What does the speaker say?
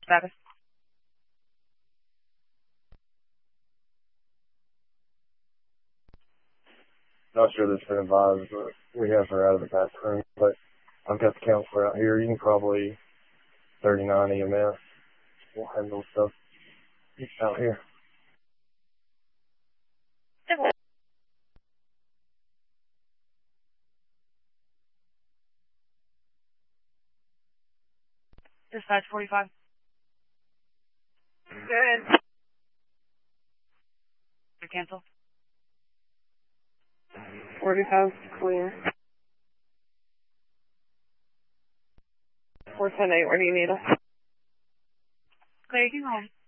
Status. Not sure that's been advised, but we have her out of the back room. But I've got the counselor out here. You can probably 39 EMS. We'll handle stuff out here. Dispatch 45. Good. Cancel. 45 clear. 410-8, where do you need us? Clear, you can go home.